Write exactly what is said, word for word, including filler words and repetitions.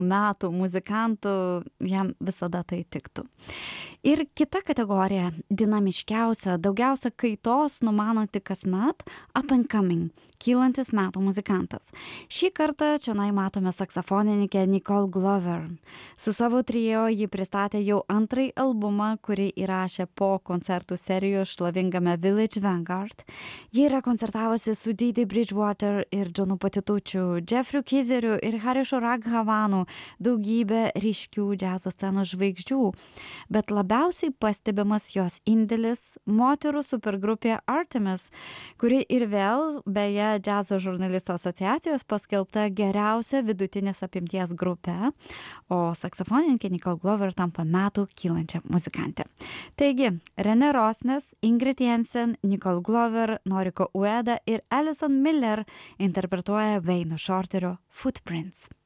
metų muzikantų, jam visada tai tiktų. Ir kita kategorija, dinamiškiausia, daugiausia kaitos numananti kasmet, up and coming, kylantis metų muzikantas. Šį kartą čia matome saksofonininkę Nicole Glover. Su savo trio ji pristatė jau antrąjį albumą, kurį įrašė po koncertų serijos šlovingame Village Vanguard. Ji yra koncertavusi su Didi Bridgewater ir Johnu Patitučiu, Jeffriu Kizeriu ir Harišu Raghavanu, daugybė ryškių džiazo scenos žvaigždžių. Bet labiausiai pastebimas jos indėlis moterų supergrupė Artemis, kuri ir vėl, beje, džiazo žurnalistų asociacijos paskelbta geriausia vidutinės apimties grupė, o saksofonininkė Nicole Glover tampa metų kylančia muzikantė. Taigi, René Rosnes, Ingrid Jensen, Nicole Glover, Noriko Ueda ir Alison Miller interpretuoja Wayno Shorterio Footprints.